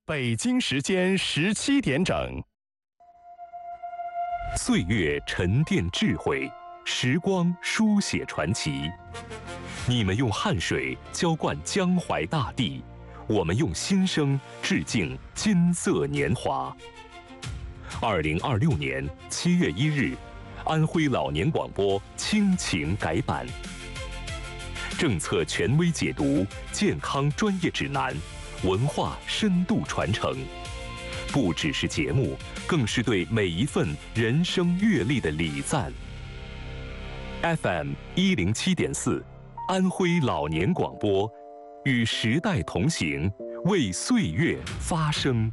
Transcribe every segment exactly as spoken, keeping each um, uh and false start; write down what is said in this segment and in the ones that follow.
北京时间十七点整。 岁月沉淀智慧，时光书写传奇。你们用汗水浇灌江淮大地，我们用心声致敬金色年华。二零二六年七月一日，安徽老年广播亲情改版，政策权威解读，健康专业指南，文化深度传承，不只是节目，更是对每一份人生阅历的礼赞。F M 一零七点四，安徽老年广播，与时代同行，为岁月发声。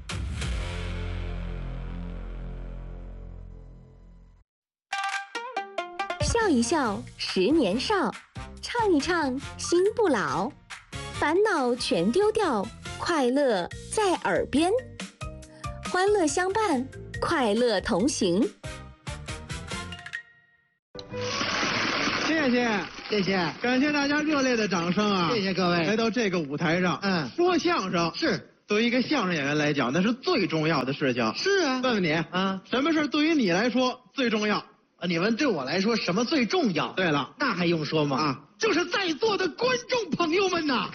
笑一笑，十年少；唱一唱，心不老。烦恼全丢掉，快乐在耳边。欢乐相伴，快乐同行。 谢谢谢谢，感谢大家热烈的掌声啊！ 谢谢各位来到这个舞台上， 嗯， 说相声是对于一个相声演员来讲，那是最重要的事情。 是啊， 问问你啊， 什么事对于你来说最重要？ 你们对我来说什么最重要？ 对了， 那还用说吗？ 啊， 就是在座的观众朋友们呐。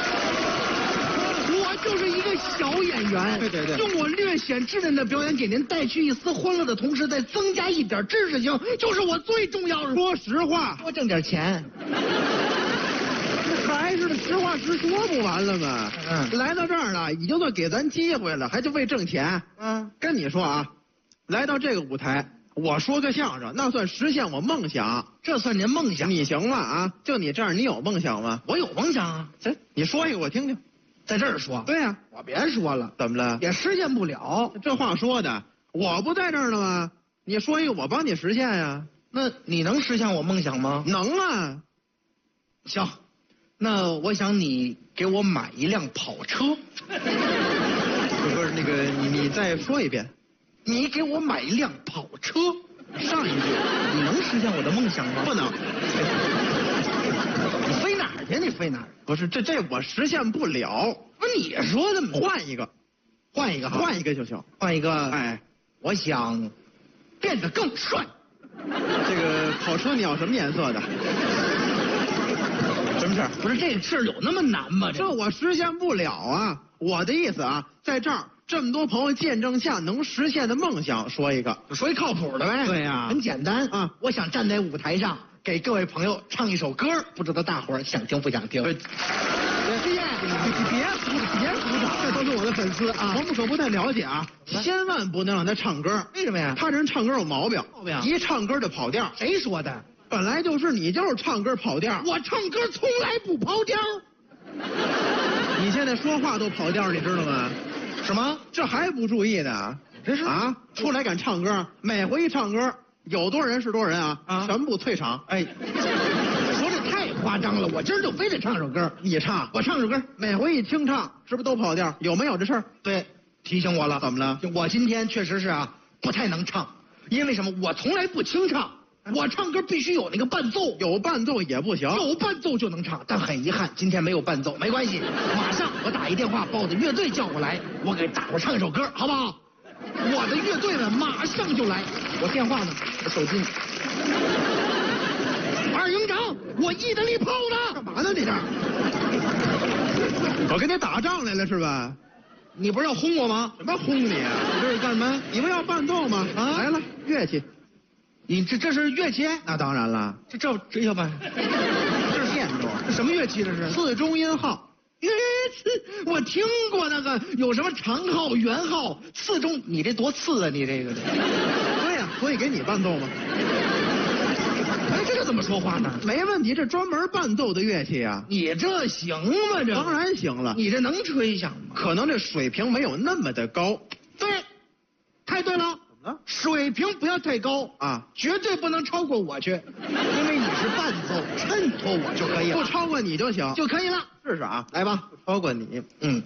我就是一个小演员， 对对对， 用我略显稚嫩的表演给您带去一丝欢乐的同时，再增加一点知识性，就是我最重要的。 说实话， 多挣点钱。 还是实话实说不完了吗？ 嗯， 来到这儿了，已经算给咱机会了，还就为挣钱。 嗯， 跟你说啊，来到这个舞台，我说个相声，那算实现我梦想。 这算您梦想？ 你行了啊？就你这样，你有梦想吗？ 我有梦想啊！ 行，你说一个我听听。 在这儿说？ 对呀、啊， 我别说了。 怎么了？ 也实现不了。 这话说的，我不在这儿了吗？你说一个，我帮你实现呀。 那你能实现我梦想吗？ 能啊。 行，那我想你给我买一辆跑车。 不是那个，你你再说一遍。 你给我买一辆跑车。 上一句， 你能实现我的梦想吗？ 不能。 你飞哪儿去？你飞哪儿？ 不是，这这我实现不了。 不是你说的吗？ 换一个， 换一个， 换一个就行。 换一个， 哎， 我想变得更帅。 这个跑车你要什么颜色的？什么事儿？ 不是这个事儿有那么难吗？ 这我实现不了啊！我的意思啊，在这儿这么多朋友见证下，能实现的梦想说一个， 说一靠谱的呗。 对呀、啊， 很简单啊！ 我想站在舞台上给各位朋友唱一首歌，不知道大伙儿想听不想听？ 对，别别别鼓掌，这都是我的粉丝啊！我们可不太了解啊，千万不能让他唱歌。 为什么呀？ 他这人唱歌有毛病， 毛病， 一唱歌就跑调。 谁说的？ 本来就是你就是唱歌跑调。 我唱歌从来不跑调。 你现在说话都跑调，你知道吗？ 什么？ 这还不注意呢？ 这是啊！出来敢唱歌，每回一唱歌，有多少人是多少人啊！ 啊， 全部退场。 哎，说这太夸张了，我今儿就非得唱首歌。 你唱， 我唱首歌， 每回一清唱，是不是都跑调？有没有这事儿？ 对，提醒我了。 怎么了？ 我今天确实是啊，不太能唱，因为什么？我从来不清唱。我唱歌必须有那个伴奏， 有伴奏也不行， 有伴奏就能唱。但很遗憾，今天没有伴奏，没关系，马上我打一电话把我的乐队叫过来，我给大伙唱一首歌，好不好？我的乐队们马上就来，我电话呢？我手机呢？二营长，我意大利炮呢？ 干嘛呢你这？我跟你打仗来了是吧？ 你不是要轰我吗？ 什么轰你啊？你这是干什么？你们要伴奏吗？啊，来了，乐器。 你这这是乐器？ 那当然了， 这这这要不然这是电奏， 这什么乐器？这是四中音号。 乐器我听过那个，有什么长号、圆号、次中，你这多次啊？你这个。 对呀、啊，所以给你伴奏吗？ 哎，这个怎么说话呢？ 没问题，这专门伴奏的乐器啊。 你这行吗？这当然行了。 你这能吹响吗？ 可能这水平没有那么的高。 对，太对了。水平不要太高啊， 绝对不能超过我去，因为你是伴奏，衬托我就可以了， 不超过你就行， 就可以了。 试试啊， 来吧， 不超过你， 嗯。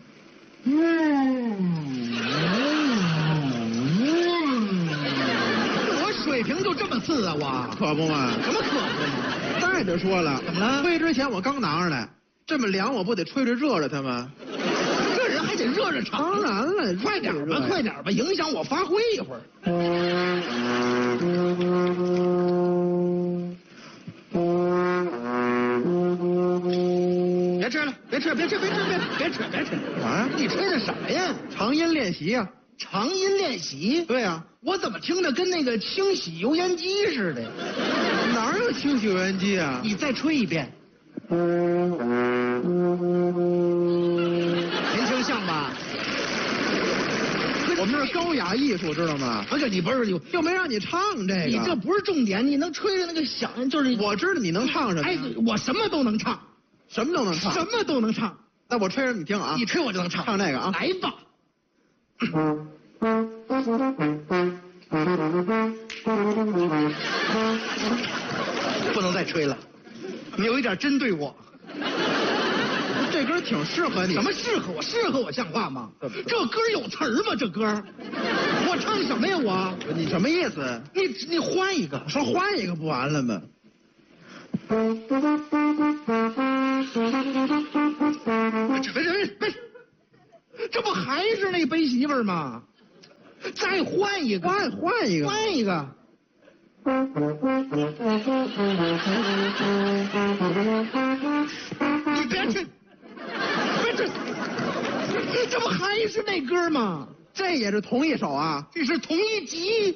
我水平就这么次啊，我可不嘛？ 什么可不嘛？ 再者说了， 怎么了？ 吹之前我刚拿上来，这么凉，我不得吹着热着它吗？ 这人还得热热热场。 当然了， 快点吧，快点吧，影响我发挥一会儿。别吃了，别吃，别吃，别吃，别别吃，别吃！ 啊， 你吹的什么呀？ 长音练习啊。 长音练习？ 对啊， 我怎么听着跟那个清洗油烟机似的？ 哪有清洗油烟机啊？ 你再吹一遍。年轻像吧？ 我们这是高雅艺术，知道吗？ 不是你不是你又没让你唱这个， 你这不是重点，你能吹的那个响，就是我知道你能唱什么。 哎，我什么都能唱， 什么都能唱， 什么都能唱。 那我吹着你听啊， 你吹我就能唱， 唱这个啊， 来吧。不能再吹了，你有一点针对我。 这歌挺适合你。 什么适合我？适合我像话吗？这歌有词儿吗？这歌，我唱什么呀？我你什么意思？ 你你换一个， 说换一个不完了吗？ 别别别别！这不还是那背媳妇儿吗？再换一个， 换换一个， 换一个。你别去，别去，这不还是那歌吗？ 这也是同一首啊， 这是同一集。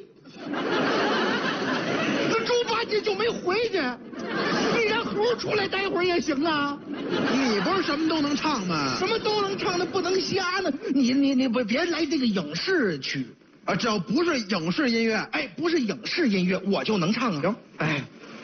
这猪八戒就没回去，你让猴出来待会儿也行啊。 你不是什么都能唱吗？ 什么都能唱的，不能瞎呢。你你你不别来这个影视曲啊，只要不是影视音乐， 哎，不是影视音乐，我就能唱啊。 行， 哎。